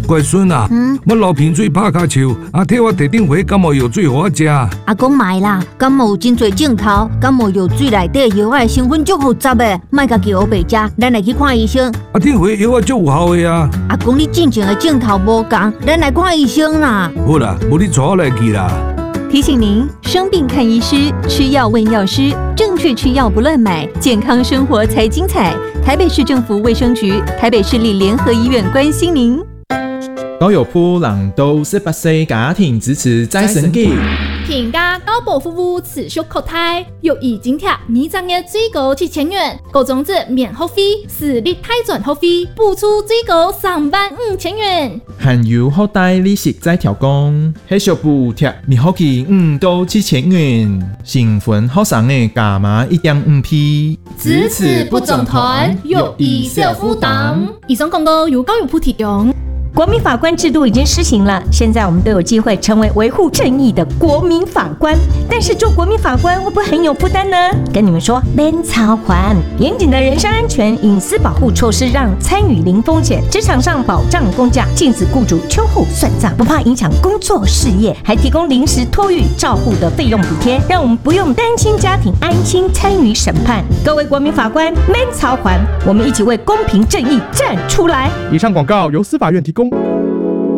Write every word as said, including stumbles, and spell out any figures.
乖孙啊，嗯，我流鼻水拍骹球，啊，替我地顶回感冒药水给我吃。 阿公买啦，感冒有真侪镜头，感冒药水内底药仔的成分足复杂的，莫家己黑白吃，咱来去看医生。 啊，顶回药仔足有效的啊。 阿公，你进前的镜头无同，咱来看医生啦。 好啦，无你带我来去啦。 提醒您：生病看医师，吃药问药师，正确吃药不乱买，健康生活才精彩。台北市政府卫生局、台北市立联合医院关心您。 高友铺朗都十八岁家庭支持再生机， 平价高保服务持续扩大，育儿津贴每张月最高七千元，高中子免学费，私立泰转学费补助最高三万五千元， 含有后代利息再调降，系小补贴每学期五到七千元，新婚学生的加码一点五批， 支持不总团，育儿小负担。以上广告由高友铺提供。 国民法官制度已经施行了，现在我们都有机会成为维护正义的国民法官。但是做国民法官会不会很有负担呢？跟你们说，免操还严谨的人身安全、隐私保护措施，让参与零风险。职场上保障工价，禁止雇主秋后算账，不怕影响工作事业，还提供临时托育照护的费用补贴，让我们不用担心家庭，安心参与审判。各位国民法官，免操还，我们一起为公平正义站出来。 以上广告由司法院提供。